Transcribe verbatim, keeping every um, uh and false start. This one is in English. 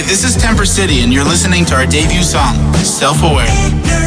This is Temper City, and you're listening to our debut song, Self-Aware.